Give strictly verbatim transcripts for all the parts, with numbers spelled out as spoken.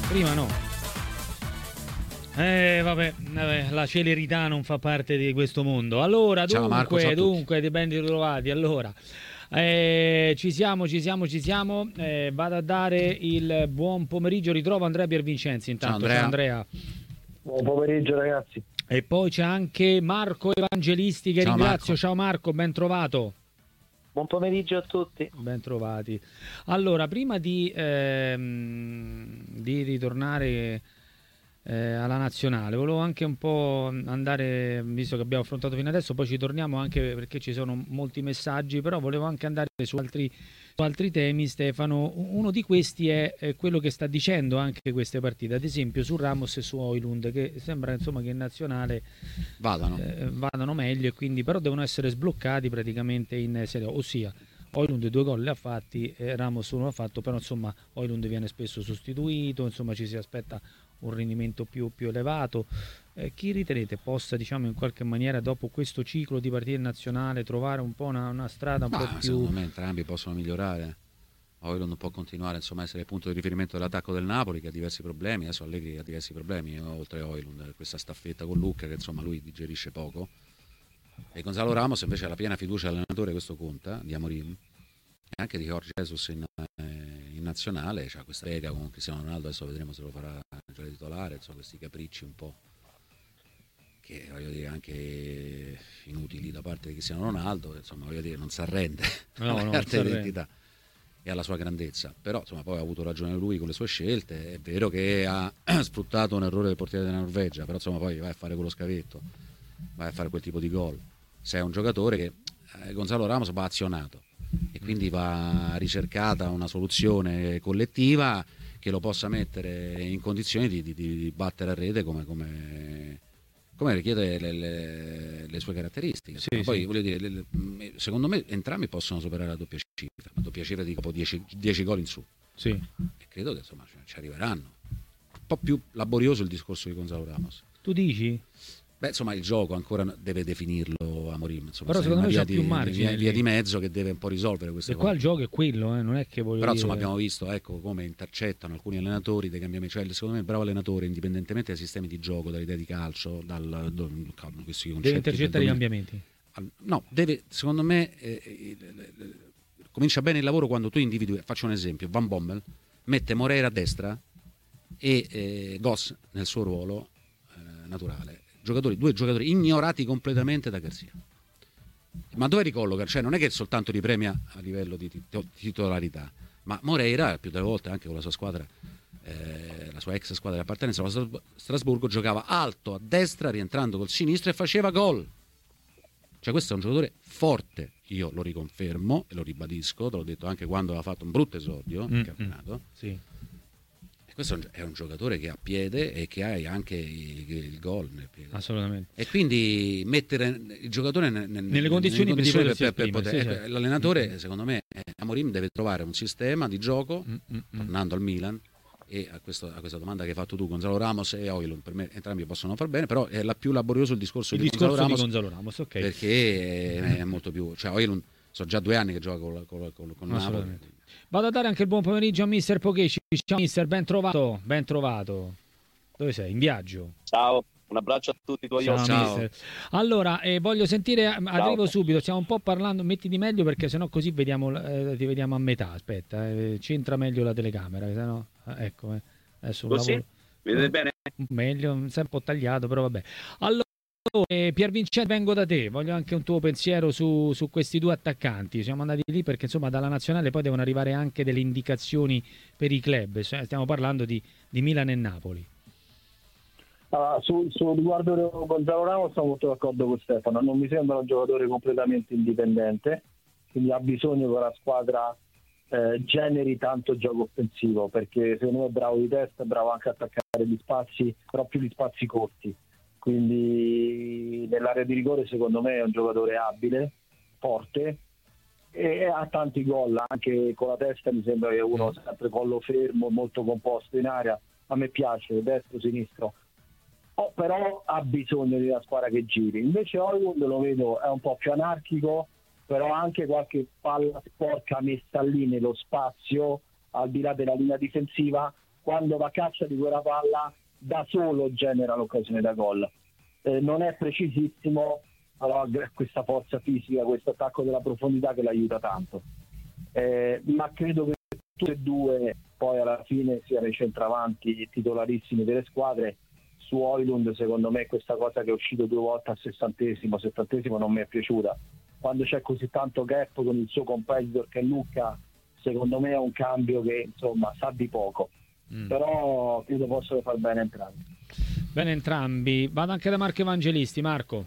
Prima no. Eh vabbè, vabbè, la celerità non fa parte di questo mondo. Allora, Ciao, dunque, Marco, ciao a dunque, ben ritrovati. Allora, eh, ci siamo, ci siamo, ci siamo. Eh, vado a dare il buon pomeriggio. Ritrovo Andrea Piervincenzi. Intanto, Ciao, ciao Andrea. Andrea. Buon pomeriggio ragazzi. E poi c'è anche Marco Evangelisti che Ciao, ringrazio. Marco. Ciao Marco, ben trovato. Buon pomeriggio a tutti. Ben trovati. Allora, prima di, ehm, di ritornare eh, alla nazionale, volevo anche un po' andare, visto che abbiamo affrontato fino adesso, poi ci torniamo anche perché ci sono molti messaggi, però volevo anche andare su altri, su altri temi, Stefano. Uno di questi è eh, quello che sta dicendo anche queste partite, ad esempio su Ramos e su Højlund, che sembra insomma che in nazionale vadano, eh, vadano meglio, e quindi però devono essere sbloccati praticamente in Serie A, ossia Højlund due gol li ha fatti, eh, Ramos uno l'ha fatto, però insomma Højlund viene spesso sostituito, insomma ci si aspetta un rendimento più, più elevato. Eh, chi ritenete possa, diciamo, in qualche maniera dopo questo ciclo di partite nazionale trovare un po' una, una strada un ma po' più... secondo me entrambi possono migliorare. Højlund può continuare insomma a essere il punto di riferimento dell'attacco del Napoli, che ha diversi problemi. Adesso Allegri ha diversi problemi, oltre a Højlund, questa staffetta con Lucca che insomma lui digerisce poco, e Gonzalo Ramos invece ha la piena fiducia dell'allenatore, questo conta, di Amorim, e anche di Jorge Jesus in, eh, in nazionale. C'ha questa lega con Cristiano Ronaldo, adesso vedremo se lo farà già titolare, insomma questi capricci un po' che voglio dire anche inutili da parte di Cristiano Ronaldo, insomma voglio dire non si arrende No, alla no, carta non di si identità e alla sua grandezza, però insomma poi ha avuto ragione lui con le sue scelte. È vero che ha sfruttato un errore del portiere della Norvegia, però insomma poi vai a fare quello scavetto, vai a fare quel tipo di gol, sei un giocatore che eh, Gonzalo Ramos va azionato e quindi va ricercata una soluzione collettiva che lo possa mettere in condizioni di, di, di battere a rete come, come, come richiede le, le, le sue caratteristiche. Sì, poi sì. voglio dire, le, le, secondo me entrambi possono superare la doppia cifra, la doppia cifra di dopo dieci gol in su. Sì. E credo che insomma ci arriveranno. Un po' più laborioso il discorso di Gonzalo Ramos. Tu dici? Beh, insomma, il gioco ancora deve definirlo Amorim. Insomma, Però secondo me c'ha di, più margine via, lì. via di mezzo che deve un po' risolvere queste E cose. qua il gioco è quello, eh, non è che voglio Però dire... insomma abbiamo visto ecco come intercettano alcuni allenatori dei cambiamenti, cioè secondo me il bravo allenatore, indipendentemente dai sistemi di gioco, dall'idea di calcio, dal do, questi concetti Deve intercettare i del cambiamenti. no, deve secondo me eh, eh, eh, comincia bene il lavoro quando tu individui. Faccio un esempio: Van Bommel mette Moreira a destra e eh, Goss nel suo ruolo eh, naturale, giocatori, due giocatori ignorati completamente da Garcia. Ma dove ricolloca? Cioè non è che soltanto li premia a livello di titolarità, ma Moreira più delle volte anche con la sua squadra, eh, la sua ex squadra di appartenenza, la Strasburgo, giocava alto a destra rientrando col sinistro e faceva gol. Cioè questo è un giocatore forte, io lo riconfermo e lo ribadisco, te l'ho detto anche quando aveva fatto un brutto esordio mm, in campionato. Mm, sì. Questo è un giocatore che ha piede e che ha anche il, il gol nel piede. Assolutamente. E quindi mettere il giocatore nel, nel, nelle condizioni, nelle condizioni per, per, per esprime, poter, sì, certo. L'allenatore secondo me Amorim deve trovare un sistema di gioco, mm, mm, tornando al Milan, e a, questo, a questa domanda che hai fatto tu, Gonzalo Ramos e Højlund per me entrambi possono far bene, però è la più laborioso il discorso, il di, discorso Gonzalo Ramos, di Gonzalo Ramos, okay. Perché è, è molto più, cioè Højlund sono già due anni che gioca con, con, con, con Napoli. Vado a dare anche il buon pomeriggio a mister Pochesci. Ciao mister, ben trovato, ben trovato. Dove sei? In viaggio? Ciao, un abbraccio a tutti i tuoi Ciao, ospiti. mister. Allora, eh, voglio sentire, arrivo subito, stiamo un po' parlando, mettiti meglio perché sennò così vediamo, eh, ti vediamo a metà, aspetta, eh, c'entra meglio la telecamera, sennò, eh, ecco, eh, adesso un Così? lavoro... Vedete bene? Meglio, sempre un po' tagliato, però vabbè. Allora, eh, Piervincenzo, vengo da te, voglio anche un tuo pensiero su, su questi due attaccanti. Siamo andati lì perché insomma dalla nazionale poi devono arrivare anche delle indicazioni per i club, cioè, stiamo parlando di, di Milan e Napoli. Uh, su, su riguardo Gonzalo Ramos sono molto d'accordo con Stefano, non mi sembra un giocatore completamente indipendente, quindi ha bisogno che la squadra eh, generi tanto gioco offensivo, perché secondo me è bravo di testa, è bravo anche a attaccare gli spazi, però più gli spazi corti, quindi nell'area di rigore secondo me è un giocatore abile, forte e ha tanti gol, anche con la testa mi sembra che uno sempre collo fermo, molto composto in area, a me piace, destro, sinistro. Oh, però ha bisogno di una squadra che giri. Invece Højlund lo vedo, è un po' più anarchico, però anche qualche palla sporca messa lì nello spazio, al di là della linea difensiva, quando va a caccia di quella palla da solo genera l'occasione da gol. Eh, non è precisissimo, però ha questa forza fisica, questo attacco della profondità che l'aiuta tanto. Eh, ma credo che tutti e due poi alla fine siano i centravanti titolarissimi delle squadre. Su Højlund secondo me questa cosa che è uscito due volte al sessantesimo, settantesimo non mi è piaciuta. Quando c'è così tanto gap con il suo competitor che è Lucca, secondo me è un cambio che insomma sa di poco, mm. però credo possono far bene entrambi. Bene entrambi. Vado anche da Marco Evangelisti. Marco.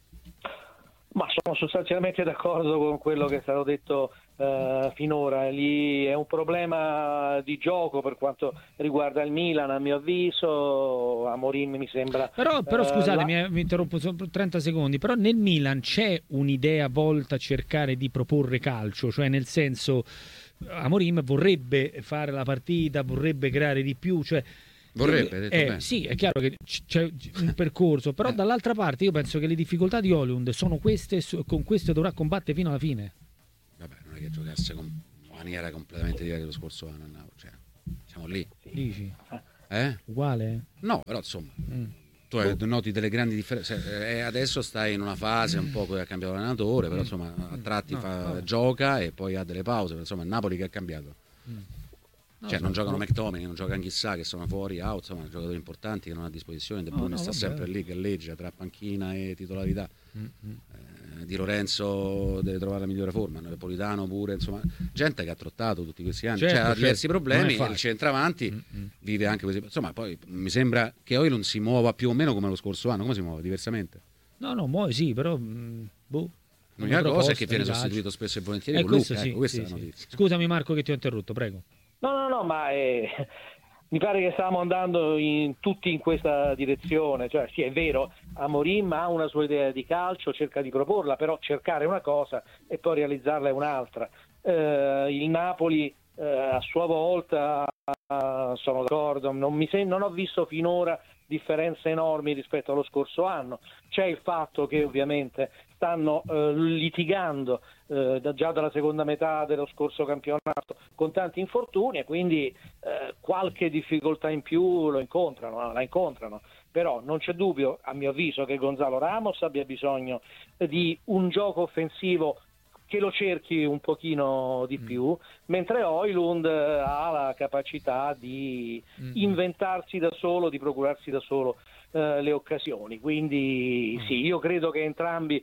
Ma sono sostanzialmente d'accordo con quello che è stato detto uh, finora. Lì è un problema di gioco per quanto riguarda il Milan, a mio avviso. Amorim mi sembra. Però, però uh, scusate, la... mi, mi interrompo trenta secondi. Però nel Milan c'è un'idea volta a cercare di proporre calcio, cioè nel senso Amorim vorrebbe fare la partita, vorrebbe creare di più, cioè. Vorrebbe, eh, eh, sì, è chiaro che c'è un percorso, però dall'altra parte io penso che le difficoltà di Højlund sono queste, con queste dovrà combattere fino alla fine. Vabbè, non è che giocasse con maniera completamente diversa dello scorso anno, no, cioè, siamo lì. Dici? Eh? Uguale? No, però insomma, mm. tu oh. noti delle grandi differenze. Eh, adesso stai in una fase un po' che ha cambiato l'allenatore, però insomma a tratti no, fa, no. gioca e poi ha delle pause, però, insomma il Napoli che ha cambiato. Mm. Cioè non giocano McTominay, non gioca Chissà che sono fuori, out, insomma giocatori importanti che non ha a disposizione. De Bruyne no, no, sta vabbè. sempre lì, galleggia tra panchina e titolarità. Mm-hmm. eh, Di Lorenzo deve trovare la migliore forma, Napolitano pure, insomma gente che ha trottato tutti questi anni, certo, cioè, ha certo. diversi problemi, il centravanti mm-hmm. vive anche così, insomma poi mi sembra che Højlund si muova più o meno come lo scorso anno. Come si muove? Diversamente? No, no, muove sì, però mh, boh. L'unica cosa è che viene sostituito spesso e volentieri eh, con Luca, sì, ecco, questa sì, è la sì. notizia. Scusami Marco che ti ho interrotto, prego. No, no, no, ma eh, mi pare che stiamo andando in, tutti in questa direzione, cioè sì è vero, Amorim ha una sua idea di calcio, cerca di proporla, però cercare una cosa e poi realizzarla è un'altra. Eh, il Napoli eh, a sua volta, eh, sono d'accordo, non, mi sem- non ho visto finora differenze enormi rispetto allo scorso anno. C'è il fatto che ovviamente stanno eh, litigando eh, da, già dalla seconda metà dello scorso campionato con tanti infortuni e quindi eh, qualche difficoltà in più lo incontrano, la incontrano. Però non c'è dubbio, a mio avviso, che Gonzalo Ramos abbia bisogno di un gioco offensivo che lo cerchi un pochino di più, mm. mentre Højlund ha la capacità di mm. inventarsi da solo, di procurarsi da solo eh, le occasioni. Quindi mm. sì, io credo che entrambi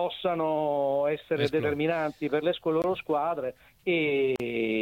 possano essere Esplore. determinanti per le loro squadre e,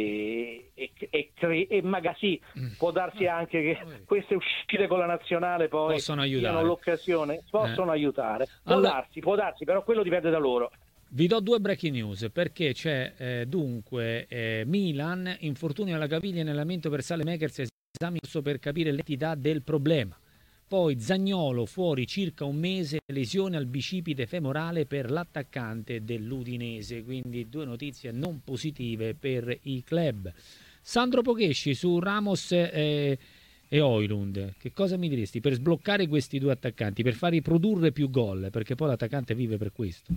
e, e, cre- e magari sì, mm. può darsi anche che queste uscite con la nazionale poi possono aiutare, siano l'occasione, possono eh. aiutare, può allora... darsi, può darsi, però quello dipende da loro. Vi do due breaking news perché c'è eh, dunque eh, Milan, infortunio alla caviglia nell'allenamento per Saelemaekers, esami per capire l'entità del problema. Poi Zaniolo fuori circa un mese, lesione al bicipite femorale per l'attaccante dell'Udinese, quindi due notizie non positive per i club. Sandro Pochesci su Ramos e, e Højlund, che cosa mi diresti per sbloccare questi due attaccanti, per farli produrre più gol, perché poi l'attaccante vive per questo?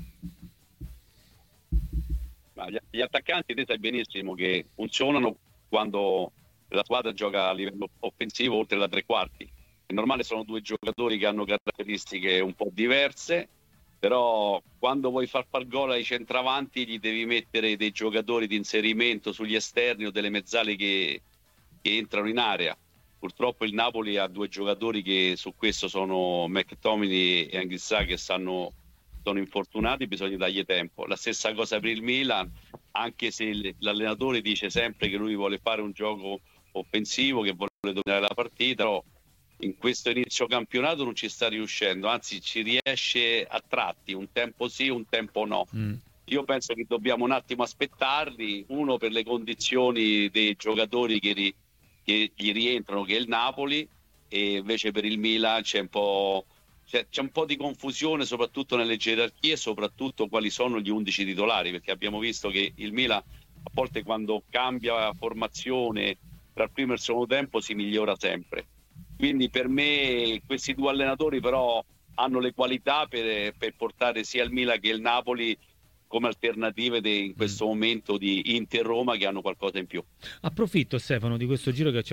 Gli attaccanti, te sai benissimo che funzionano quando la squadra gioca a livello offensivo oltre da tre quarti. È normale, sono due giocatori che hanno caratteristiche un po' diverse, però quando vuoi far far gol ai centravanti gli devi mettere dei giocatori di inserimento sugli esterni o delle mezzali che, che entrano in area. Purtroppo il Napoli ha due giocatori che su questo sono McTominay e Anguissa, che stanno sono infortunati, bisogna dargli tempo. La stessa cosa per il Milan, anche se l'allenatore dice sempre che lui vuole fare un gioco offensivo, che vuole dominare la partita, però in questo inizio campionato non ci sta riuscendo, anzi ci riesce a tratti, un tempo sì, un tempo no. Mm. Io penso che dobbiamo un attimo aspettarli, uno per le condizioni dei giocatori che, ri, che gli rientrano, che è il Napoli, e invece per il Milan c'è un po'... C'è, c'è un po' di confusione soprattutto nelle gerarchie, soprattutto quali sono gli undici titolari, perché abbiamo visto che il Milan a volte quando cambia formazione tra il primo e il secondo tempo si migliora sempre. Quindi per me questi due allenatori però hanno le qualità per, per portare sia il Milan che il Napoli come alternative de, in questo momento di Inter-Roma, che hanno qualcosa in più. Approfitto, Stefano, di questo giro che ci abbiamo un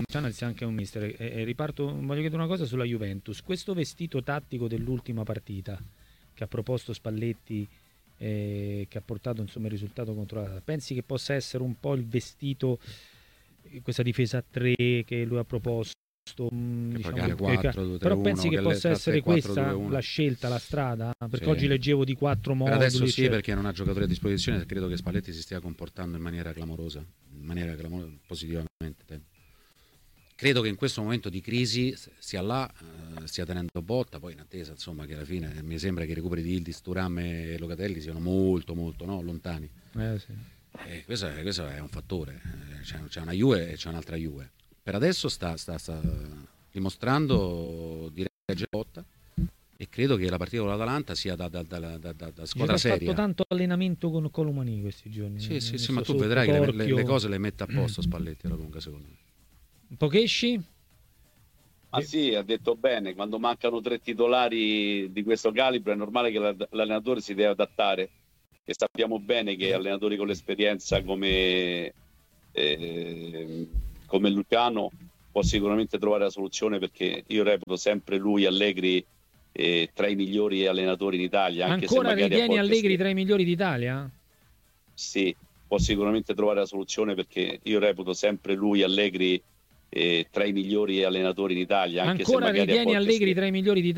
Channel sia anche un mister. E, e riparto, voglio chiedere una cosa sulla Juventus. Questo vestito tattico dell'ultima partita che ha proposto Spalletti, eh, che ha portato insomma il risultato contro la... pensi che possa essere un po' il vestito, questa difesa a tre che lui ha proposto? Mh, diciamo, quattro, due, tre, però uno, pensi che, che possa essere quattro, questa due, la scelta, la strada? Perché sì. Oggi leggevo di quattro moduli. Per adesso sì, eccetera. Perché non ha giocatori a disposizione, credo che Spalletti si stia comportando in maniera clamorosa, in maniera clamorosa, positivamente. Credo che in questo momento di crisi sia là, eh, stia tenendo botta, poi in attesa insomma che alla fine mi sembra che i recuperi di Yildiz, Thuram e Locatelli siano molto molto no, lontani. Eh, sì. E questo, è, questo è un fattore, c'è, c'è una Juve e c'è un'altra Juve. Per adesso sta, sta, sta dimostrando di reggere botta e credo che la partita con l'Atalanta sia da, da, da, da, da squadra seria. Ha seria. fatto tanto allenamento con Colomani questi giorni. Sì, sì, sì, ma tu vedrai che le, le cose le mette a posto Spalletti alla lunga, secondo me. Pocesci? Ma sì, ha detto bene, quando mancano tre titolari di questo calibro è normale che l'allenatore si deve adattare e sappiamo bene che allenatori con l'esperienza come, eh, come Luciano può sicuramente trovare la soluzione, perché io reputo sempre lui, Allegri, eh, tra i migliori allenatori in Italia. Anche Ancora se ritieni Allegri si... tra i migliori d'Italia? Sì, può sicuramente trovare la soluzione, perché io reputo sempre lui, Allegri, eh, tra i migliori allenatori in Italia. Anche Ancora se ritieni Allegri si... tra i migliori d'Italia?